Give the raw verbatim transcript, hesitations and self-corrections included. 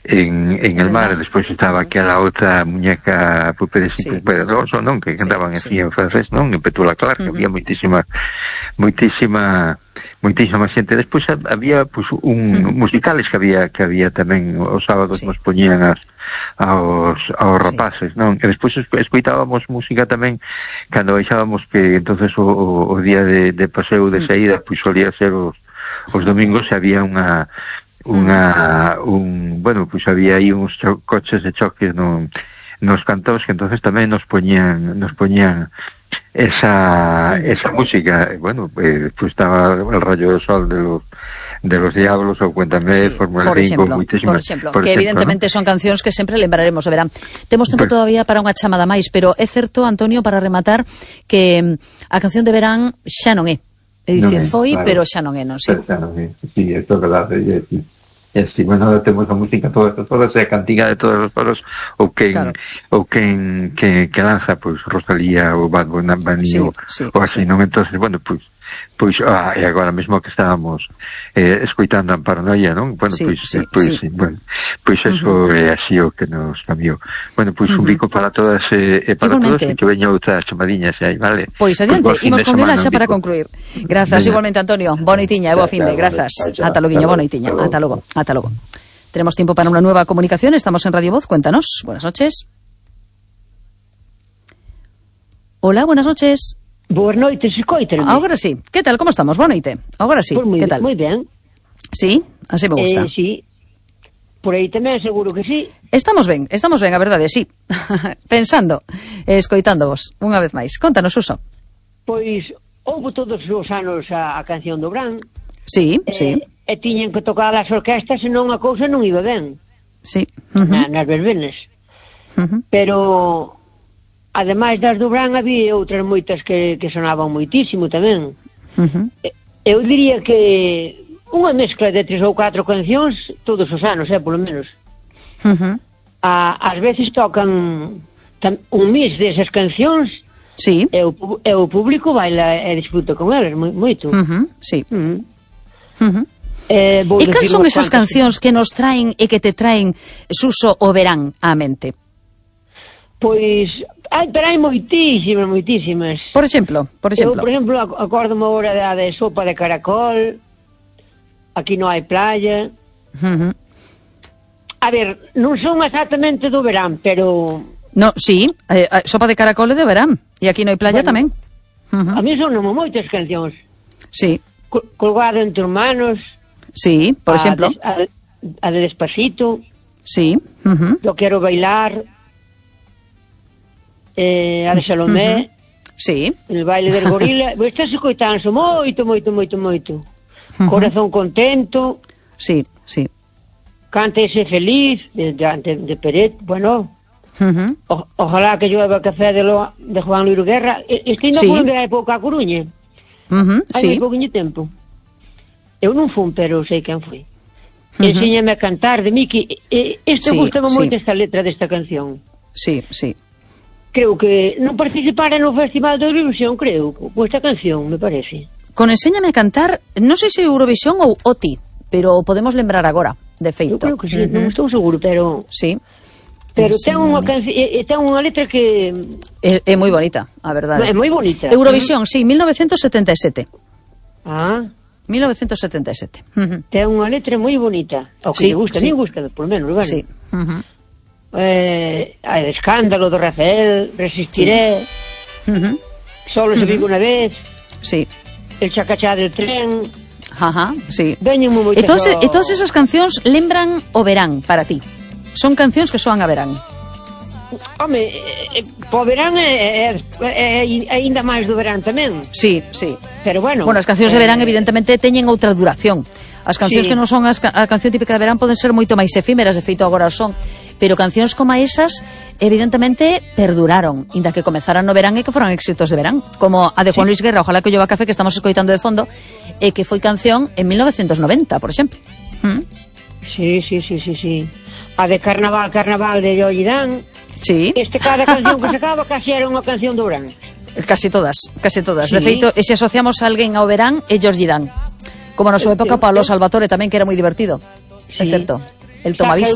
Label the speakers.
Speaker 1: en, en el mar, despois estaba aquela outra muñeca Pupedes y Pupedoso, non? Que cantaban sí, así sí. en francés, non? En Petula Clark, uh-huh. había moitísima moitísima moitísima xente. Despois había pues, un uh-huh. musicales que había que había tamén os sábados sí. nos poñían as, aos, aos rapaces, sí. non? E despois escoitábamos música tamén cando baixábamos, que entonces o, o, o día de, de paseo de saída pues solía ser os, os domingos, había unha unha un bueno, pois pues había aí uns cho- coches de choques no, nos cantos, que entonces tamén nos poñían nos poñían esa esa música. Bueno, eh, pues estaba el rayo de sol de los de los diablos, ou Cuéntame, sí, Fórmula cinco,
Speaker 2: por exemplo, por que exemplo, evidentemente ¿no? son cancións que sempre lembraremos, verán. Temos tempo pues, todavía para unha chamada máis, pero é certo, Antonio, para rematar, que a canción de verán xa non é. É dicir, foi, claro, pero xa non é, non sei. Xa non é, sí, é verdade, é dicir. E si, bueno, temos a música toda, toda esa cantiga de todos os foros, ou quen, claro. ou quen que, que lanza, pois, pues, Rosalía ou Bad Bunny, sí, ou, sí, ou así, sí. non? Entonces, bueno, pois, pois, ah, e agora mesmo que estábamos eh, escoitando a Paranoia, non? Bueno, sí, pois, sí, pois, sí. bueno, pois eso uh-huh. é así o que nos cambiou. Bueno, pois, uh-huh. un bico para todas e eh, para igualmente. Todos, e que veña outra chamadinha xa aí, vale? Pois, adiante, imos con ela xa para concluir. Grazas, veña. Igualmente, Antonio. Boa noitiña e boa finde. Grazas. Ata loguiño, boa noitiña. Ata logo. Ata logo. Tenemos tiempo para una nueva comunicación. Estamos en Radio Voz. Cuéntanos. Buenas noches. Hola, buenas noches.
Speaker 3: Boas noites, escoítame.
Speaker 2: Ahora sí. ¿Qué tal? ¿Cómo estamos? Boa noite. Ahora sí.
Speaker 3: Pues muy,
Speaker 2: ¿Qué tal?
Speaker 3: Muy bien.
Speaker 2: Sí, así me gusta.
Speaker 3: Eh, sí. Por aí tamén seguro que sí.
Speaker 2: Estamos ben, estamos ben, a verdade, sí. Pensando, escoitando vos, unha vez máis. Contanos, Suso.
Speaker 3: Pois, houve todos os anos a, a canción do Brán.
Speaker 2: Sí,
Speaker 3: eh,
Speaker 2: sí.
Speaker 3: E tiñan que tocar as orquestas, senón a cousa non iba ben.
Speaker 2: Sí. Uh-huh.
Speaker 3: Na, nas verbenas.
Speaker 2: Uh-huh.
Speaker 3: Pero, ademais das do Brán, había outras moitas que, que sonaban moitísimo tamén.
Speaker 2: Uh-huh.
Speaker 3: Eu diría que unha mezcla de tres ou catro cancións todos os anos, eh, polo menos.
Speaker 2: Uh-huh.
Speaker 3: A, ás veces tocan tam, un mix desas cancións,
Speaker 2: sí.
Speaker 3: e, o, e o público baila e disfruta con elas moito.
Speaker 2: Uh-huh. Sí.
Speaker 3: Uh-huh.
Speaker 2: Uh-huh.
Speaker 3: Eh,
Speaker 2: e cal son esas cancións que nos traen e que te traen, Suso, o verán á mente?
Speaker 3: Pois, ai, pero hai moitísimas, moitísimas.
Speaker 2: Por exemplo, por exemplo.
Speaker 3: Eu, por exemplo, acórdome agora da de Sopa de Caracol, Aquí non hai playa.
Speaker 2: Uh-huh.
Speaker 3: A ver, non son exactamente do verán, pero...
Speaker 2: No, sí, eh, Sopa de Caracol é de verán, e Aquí non hai playa, bueno, tamén. Uh-huh.
Speaker 3: A mí son moitas cancións.
Speaker 2: Sí.
Speaker 3: Col- Colgado entre manos.
Speaker 2: Sí, por
Speaker 3: a
Speaker 2: exemplo.
Speaker 3: De, a, a de Despacito.
Speaker 2: Sí. Uh-huh.
Speaker 3: Yo quero bailar. Eh, a de Salomé.
Speaker 2: Uh-huh. Sí.
Speaker 3: El baile del gorila. Estás escoitando moito, moito, moito, moito. Uh-huh. Corazón contento.
Speaker 2: Sí, sí.
Speaker 3: Cántese feliz, de, de, de Peret. Bueno,
Speaker 2: uh-huh.
Speaker 3: o, ojalá que llueva café de, lo, de Juan Luis Guerra. Este non
Speaker 2: sí.
Speaker 3: foi en época a Coruña.
Speaker 2: Uh-huh.
Speaker 3: Hai
Speaker 2: sí.
Speaker 3: moi pouquinho tempo. Eu non fun, pero sei quen foi.
Speaker 2: Uh-huh.
Speaker 3: Enséñame a cantar de Miki. Este
Speaker 2: sí,
Speaker 3: gustaba
Speaker 2: sí.
Speaker 3: moito esta letra desta canción.
Speaker 2: Sí, sí.
Speaker 3: Creo que non participara no Festival de Eurovisión, creo, con esta canción, me parece.
Speaker 2: Con Enséñame a cantar, non sei se Eurovisión ou O T I, pero podemos lembrar agora, de feito.
Speaker 3: Eu creo que sí,
Speaker 2: uh-huh.
Speaker 3: non estou seguro, pero...
Speaker 2: Sí.
Speaker 3: Pero ten unha canción, ten unha letra que...
Speaker 2: É, é moi bonita, a verdade.
Speaker 3: É moi bonita.
Speaker 2: Eurovisión, sí, mil novecientos setenta e sete.
Speaker 3: Ah.
Speaker 2: mil novecientos setenta e sete. Uh-huh.
Speaker 3: Ten unha letra moi bonita. O que
Speaker 2: sí,
Speaker 3: me gusta,
Speaker 2: sí.
Speaker 3: me gusta, por menos, bueno.
Speaker 2: Sí. Uh-huh.
Speaker 3: Eh, el escándalo do Rafael, Resistiré,
Speaker 2: sí. uh-huh.
Speaker 3: Solo se uh-huh. vive unha vez.
Speaker 2: Sí.
Speaker 3: El chacachá del tren.
Speaker 2: Ajá, sí.
Speaker 3: Veñen moi
Speaker 2: e, todas, e todas esas cancións lembran o verán para ti. Son cancións que soan a verán.
Speaker 3: Home, eh, po verán é, é, é, é ainda máis do verán tamén.
Speaker 2: Sí, sí.
Speaker 3: Pero bueno.
Speaker 2: Bueno, as cancións
Speaker 3: eh,
Speaker 2: de verán evidentemente teñen outra duración. As cancións sí. que non son as, a canción típica de verán poden ser moito máis efímeras, de feito agora son. Pero cancións como esas evidentemente perduraron, inda que comenzaran no verán e que foran éxitos de verán, como a de Juan sí. Luis Guerra, Ojalá que llueva café, que estamos escoitando de fondo, e que foi canción en mil novecientos noventa, por exemplo. ¿Mm?
Speaker 3: Sí, sí, sí, sí, sí. A de Carnaval, Carnaval de Yoyi Dan.
Speaker 2: Sí.
Speaker 3: Este cada canción que sacaba casi era unha canción do verán.
Speaker 2: Casi todas, casi todas.
Speaker 3: Sí.
Speaker 2: De feito, e se asociamos a alguén ao verán é Georgie Dan. Como na súa época Pablo Salvatore tamén, que era moi divertido. Sí. É certo. El Tomavis.